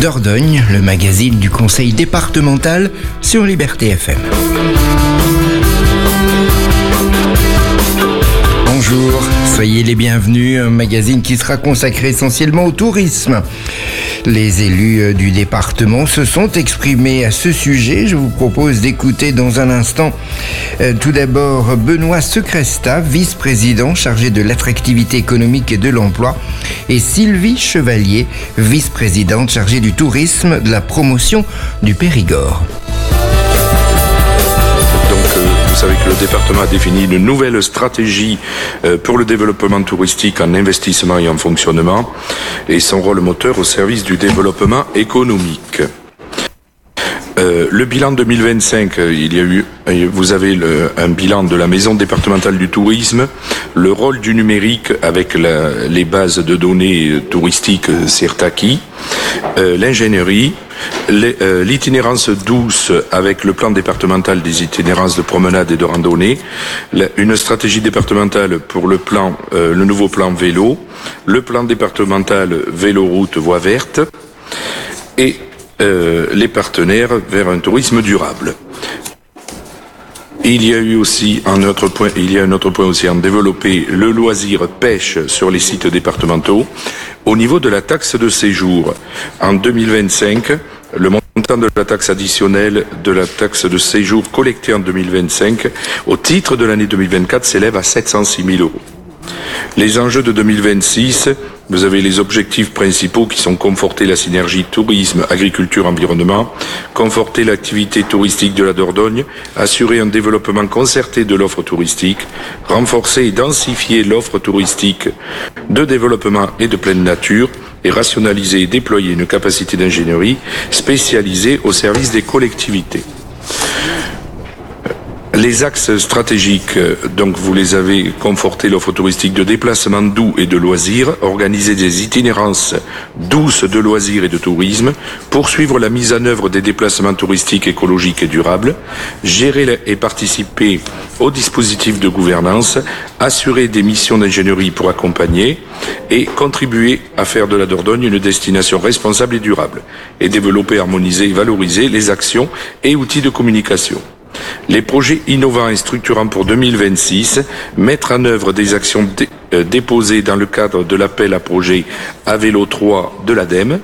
Dordogne, le magazine du conseil départemental sur Liberté FM. Bonjour, soyez les bienvenus, un magazine qui sera consacré essentiellement au tourisme. Les élus du département se sont exprimés à ce sujet. Je vous propose d'écouter dans un instant tout d'abord Benoît Secresta, vice-président chargé de l'attractivité économique et de l'emploi, et Sylvie Chevalier, vice-présidente chargée du tourisme, de la promotion du Périgord. Vous savez que le département a défini une nouvelle stratégie pour le développement touristique en investissement et en fonctionnement et son rôle moteur au service du développement économique. Le bilan 2025, vous avez un bilan de la maison départementale du tourisme, le rôle du numérique avec les bases de données touristiques CERTACI, l'ingénierie, l'itinérance douce avec le plan départemental des itinérances de promenade et de randonnée, une stratégie départementale pour le nouveau plan vélo, le plan départemental vélo-route voie verte et les partenaires vers un tourisme durable. Il y a un autre point aussi à développer le loisir pêche sur les sites départementaux. Au niveau de la taxe de séjour, en 2025, le montant de la taxe additionnelle de la taxe de séjour collectée en 2025 au titre de l'année 2024 s'élève à 706 000 €. Les enjeux de 2026, vous avez les objectifs principaux qui sont conforter la synergie tourisme, agriculture, environnement, conforter l'activité touristique de la Dordogne, assurer un développement concerté de l'offre touristique, renforcer et densifier l'offre touristique de développement et de pleine nature, et rationaliser et déployer une capacité d'ingénierie spécialisée au service des collectivités. Les axes stratégiques, donc vous les avez, conforter l'offre touristique de déplacement doux et de loisirs, organiser des itinérances douces de loisirs et de tourisme, poursuivre la mise en œuvre des déplacements touristiques écologiques et durables, gérer et participer au dispositif de gouvernance, assurer des missions d'ingénierie pour accompagner et contribuer à faire de la Dordogne une destination responsable et durable, et développer, harmoniser et valoriser les actions et outils de communication. Les projets innovants et structurants pour 2026, mettre en œuvre des actions déposées dans le cadre de l'appel à projet à vélo 3 de l'ADEME,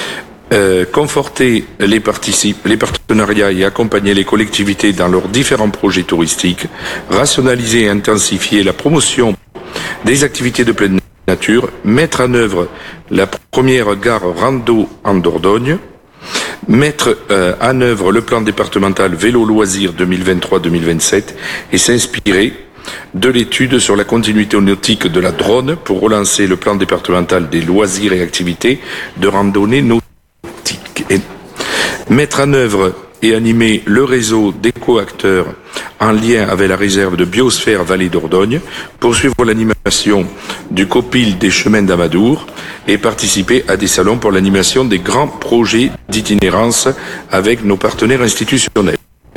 conforter les partenariats et accompagner les collectivités dans leurs différents projets touristiques, rationaliser et intensifier la promotion des activités de pleine nature, mettre en œuvre la première gare rando en Dordogne, mettre en œuvre le plan départemental vélo-loisirs 2023-2027 et s'inspirer de l'étude sur la continuité nautique de la Dronne pour relancer le plan départemental des loisirs et activités de randonnée nautique. Et mettre en œuvre et animer le réseau d'éco-acteurs en lien avec la réserve de biosphère Vallée d'Ordogne, poursuivre l'animation du COPIL des chemins d'Amadour et participer à des salons pour l'animation des grands projets d'itinérance avec nos partenaires institutionnels.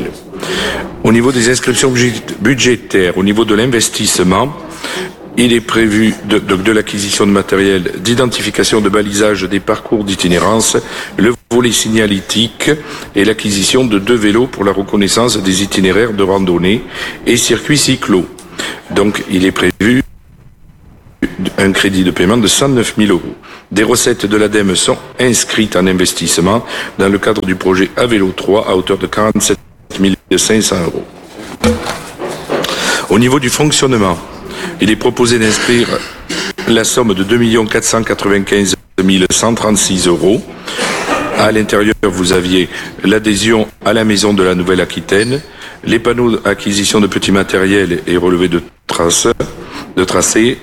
Au niveau des inscriptions budgétaires, au niveau de l'investissement, il est prévu de l'acquisition de matériel d'identification de balisage des parcours d'itinérance, le volet signalétique et l'acquisition de 2 vélos pour la reconnaissance des itinéraires de randonnée et circuits cyclos. Donc il est prévu un crédit de paiement de 109 000 €. Des recettes de l'ADEME sont inscrites en investissement dans le cadre du projet à vélo 3 à hauteur de 47 500 €. Au niveau du fonctionnement, il est proposé d'inscrire la somme de 2 495 136 €. À l'intérieur, vous aviez l'adhésion à la maison de la Nouvelle-Aquitaine, les panneaux d'acquisition de petits matériels et relevés de tracés,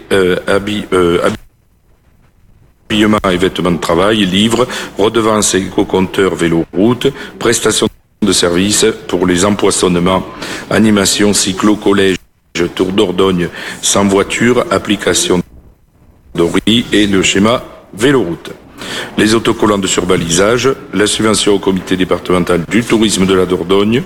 habillement et vêtements de travail, livres, redevances et éco-compteurs vélo-route, prestations de services pour les empoisonnements, animation, cyclo, collège, Tour d'Ordogne sans voiture, application d'ORI et le schéma véloroute. Les autocollants de surbalisage, la subvention au comité départemental du tourisme de la Dordogne,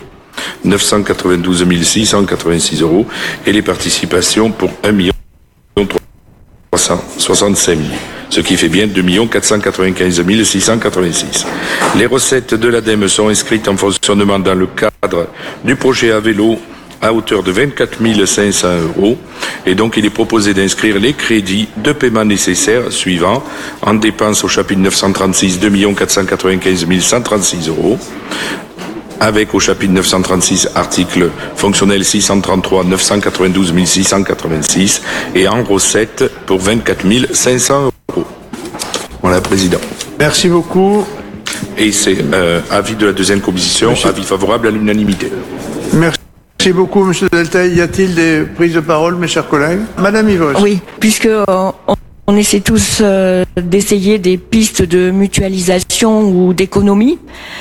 992 686 € et les participations pour 1 300 365 000, ce qui fait bien 2 495 686. Les recettes de l'ADEME sont inscrites en fonctionnement dans le cadre du projet à vélo à hauteur de 24 500 €. Et donc, il est proposé d'inscrire les crédits de paiement nécessaires suivants. En dépenses au chapitre 936, 2 495 136 €. Avec au chapitre 936, article fonctionnel 633, 992 686. Et en recettes pour 24 500 €. Voilà, Président. Merci beaucoup. Et c'est avis de la deuxième commission, avis favorable à l'unanimité. Merci beaucoup, Monsieur Delteil. Y a-t-il des prises de parole, mes chers collègues? Madame Ivreuse. Oui, puisque on essaie tous d'essayer des pistes de mutualisation ou d'économie.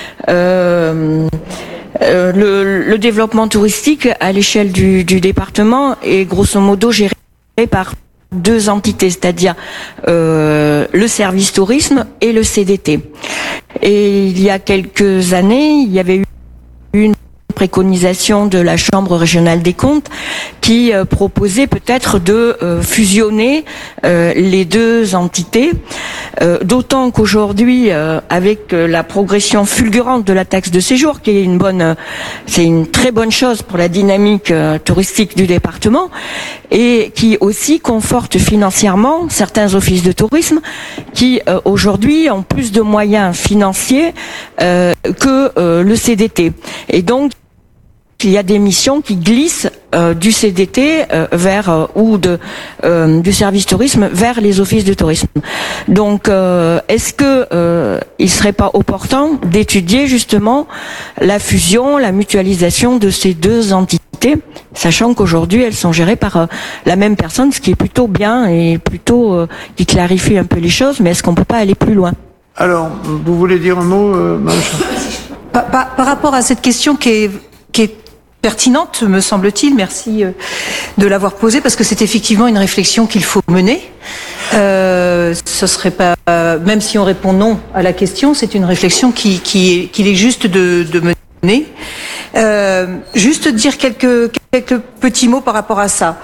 Le développement touristique à l'échelle du département est grosso modo géré par deux entités, c'est-à-dire le service tourisme et le CDT. Et il y a quelques années, il y avait eu une préconisation de la Chambre régionale des comptes qui proposait peut-être de fusionner les deux entités, d'autant qu'aujourd'hui, avec la progression fulgurante de la taxe de séjour, qui est c'est une très bonne chose pour la dynamique touristique du département, et qui aussi conforte financièrement certains offices de tourisme qui aujourd'hui ont plus de moyens financiers que le CDT. Et donc, il y a des missions qui glissent du CDT vers ou du service tourisme vers les offices de tourisme. Donc, est-ce que il serait pas opportun d'étudier justement la fusion, la mutualisation de ces deux entités, sachant qu'aujourd'hui elles sont gérées par la même personne, ce qui est plutôt bien et plutôt qui clarifie un peu les choses. Mais est-ce qu'on peut pas aller plus loin? Alors, vous voulez dire un mot, Madame? Par rapport à cette question qui est pertinente, me semble-t-il. Merci de l'avoir posée, parce que c'est effectivement une réflexion qu'il faut mener. Ce serait pas, même si on répond non à la question, c'est une réflexion qu'il est juste de mener. Juste dire quelques petits mots par rapport à ça.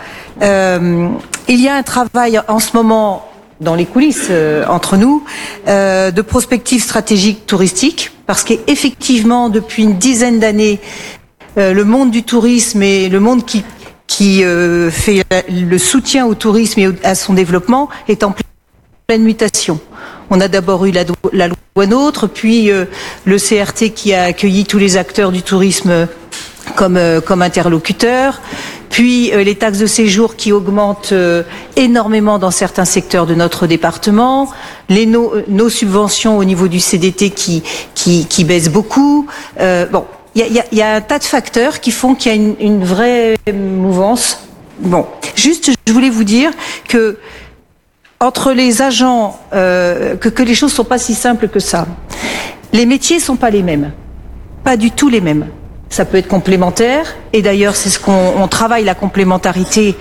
Il y a un travail en ce moment dans les coulisses entre nous de prospective stratégique touristique, parce qu'effectivement depuis une dizaine d'années, le monde du tourisme et le monde qui fait le soutien au tourisme et à son développement est en pleine mutation. On a d'abord eu la loi NOTRe, puis le CRT qui a accueilli tous les acteurs du tourisme comme interlocuteurs, puis les taxes de séjour qui augmentent énormément dans certains secteurs de notre département, nos subventions au niveau du CDT qui baissent beaucoup. Bon. Il y a un tas de facteurs qui font qu'il y a une vraie mouvance. Bon, juste, je voulais vous dire que entre les agents, que les choses sont pas si simples que ça. Les métiers sont pas les mêmes, pas du tout les mêmes. Ça peut être complémentaire, et d'ailleurs c'est ce qu'on travaille, la complémentarité,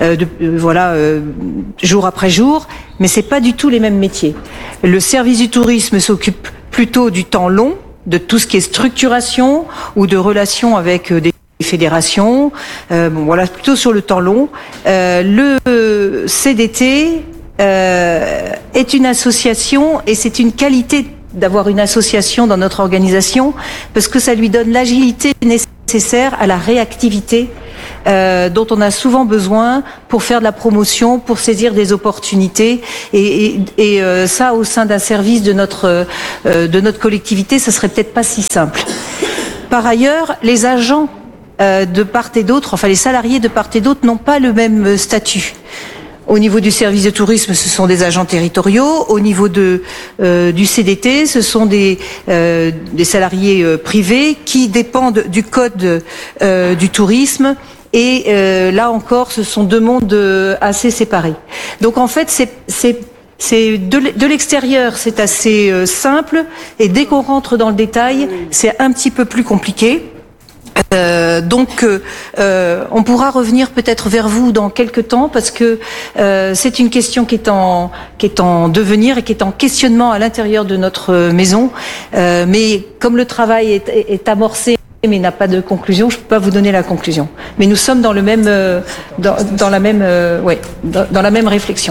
jour après jour, mais c'est pas du tout les mêmes métiers. Le service du tourisme s'occupe plutôt du temps long, de tout ce qui est structuration ou de relations avec des fédérations, plutôt sur le temps long. Le CDT est une association, et c'est une qualité d'avoir une association dans notre organisation, parce que ça lui donne l'agilité nécessaire à la réactivité dont on a souvent besoin pour faire de la promotion, pour saisir des opportunités, et ça au sein d'un service de notre collectivité, ça serait peut-être pas si simple. Par ailleurs, les agents de part et d'autre, enfin les salariés de part et d'autre n'ont pas le même statut. Au niveau du service de tourisme, ce sont des agents territoriaux. Au niveau du CDT, ce sont des salariés privés qui dépendent du code du tourisme. Et là encore, ce sont deux mondes assez séparés. Donc en fait, c'est de l'extérieur, c'est assez simple. Et dès qu'on rentre dans le détail, c'est un petit peu plus compliqué. Donc on pourra revenir peut-être vers vous dans quelques temps, parce que c'est une question qui est en devenir et qui est en questionnement à l'intérieur de notre maison. Mais comme le travail est amorcé mais n'a pas de conclusion, je peux pas vous donner la conclusion. Mais nous sommes dans le même dans la même réflexion.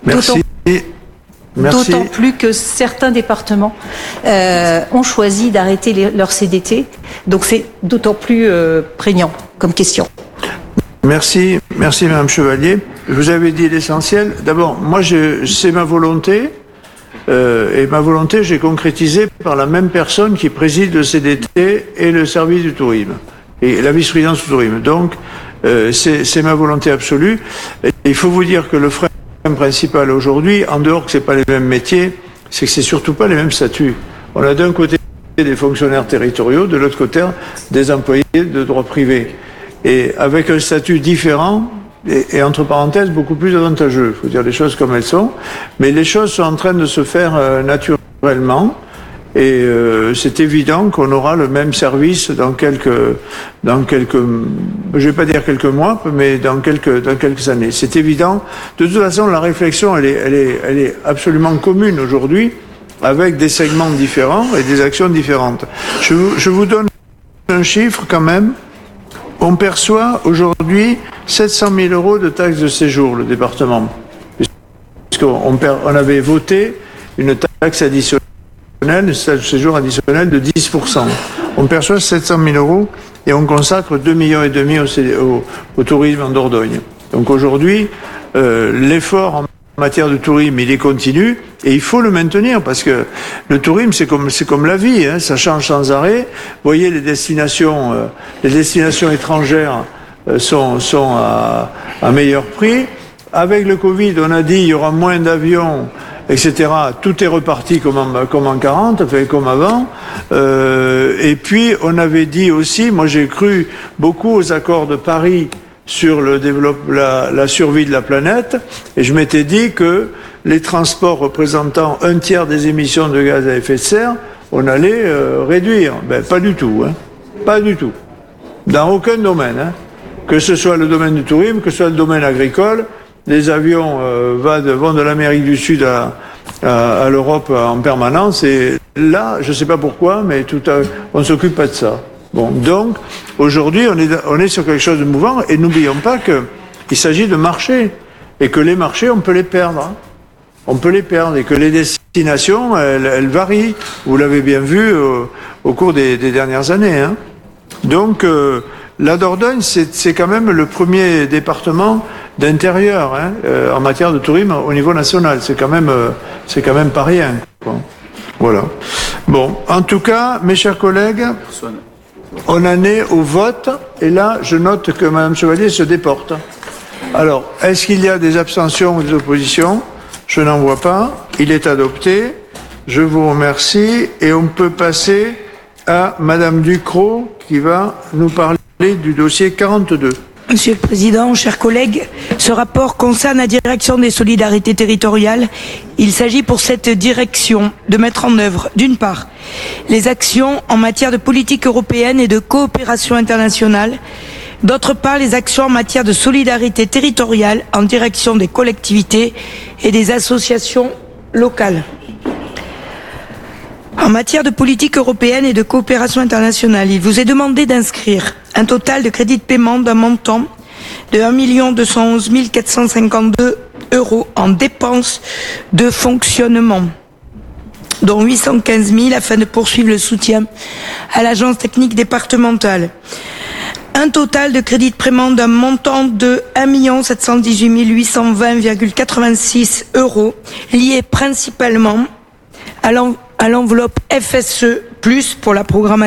Merci. Merci. D'autant plus que certains départements ont choisi d'arrêter leur CDT. Donc c'est d'autant plus prégnant comme question. Merci Madame Chevalier. Vous avez dit l'essentiel. D'abord, moi, c'est ma volonté. Et ma volonté, j'ai concrétisé par la même personne qui préside le CDT et le service du tourisme. Et la vice-présidence du tourisme. Donc, c'est ma volonté absolue. Et il faut vous dire que le frein principal aujourd'hui, en dehors que c'est pas les mêmes métiers, c'est que c'est surtout pas les mêmes statuts. On a d'un côté des fonctionnaires territoriaux, de l'autre côté des employés de droit privé. Et avec un statut différent, et entre parenthèses, beaucoup plus avantageux. Il faut dire les choses comme elles sont. Mais les choses sont en train de se faire naturellement. Et c'est évident qu'on aura le même service dans quelques, je vais pas dire quelques mois, mais dans quelques années. C'est évident. De toute façon, la réflexion, elle est absolument commune aujourd'hui, avec des segments différents et des actions différentes. Je vous donne un chiffre quand même. On perçoit aujourd'hui 700 000 euros de taxes de séjour, le département. Puisqu'on avait voté une taxe additionnelle, une taxe de séjour additionnelle de 10%. On perçoit 700 000 euros et on consacre 2,5 millions au tourisme en Dordogne. Donc aujourd'hui, l'effort en matière de tourisme, il est continu et il faut le maintenir parce que le tourisme, c'est comme la vie, hein, ça change sans arrêt. Vous voyez, les destinations étrangères sont à meilleur prix. Avec le Covid, on a dit il y aura moins d'avions, etc. Tout est reparti comme en 40, enfin comme avant. Et puis on avait dit aussi, moi j'ai cru beaucoup aux accords de Paris sur la survie de la planète, et je m'étais dit que les transports représentant 1/3 des émissions de gaz à effet de serre, on allait réduire. Ben pas du tout, hein. Pas du tout. Dans aucun domaine, hein. Que ce soit le domaine du tourisme, que ce soit le domaine agricole, les avions vont de l'Amérique du Sud à l'Europe en permanence, et là, je sais pas pourquoi, mais on s'occupe pas de ça. Bon, donc, aujourd'hui, on est sur quelque chose de mouvant, et n'oublions pas qu'il s'agit de marchés, et que les marchés, on peut les perdre. Hein. On peut les perdre, et que les destinations, elles varient. Vous l'avez bien vu au cours des dernières années. Hein. Donc, la Dordogne, c'est quand même le premier département d'intérieur hein, en matière de tourisme au niveau national. C'est quand même pas rien. Quoi. Voilà. Bon, en tout cas, mes chers collègues, on en est au vote, et là, je note que Mme Chevalier se déporte. Alors, est-ce qu'il y a des abstentions ou des oppositions? Je n'en vois pas. Il est adopté. Je vous remercie. Et on peut passer à Mme Ducrot, qui va nous parler du dossier 42. Monsieur le Président, chers collègues, ce rapport concerne la direction des solidarités territoriales. Il s'agit pour cette direction de mettre en œuvre, d'une part, les actions en matière de politique européenne et de coopération internationale, d'autre part, les actions en matière de solidarité territoriale en direction des collectivités et des associations locales. En matière de politique européenne et de coopération internationale, il vous est demandé d'inscrire un total de crédits de paiement d'un montant de 1 211 452 € en dépenses de fonctionnement, dont 815 000 afin de poursuivre le soutien à l'agence technique départementale. Un total de crédits de paiement d'un montant de 1 718 820,86 € lié principalement à l'enveloppe FSE+, pour la programmation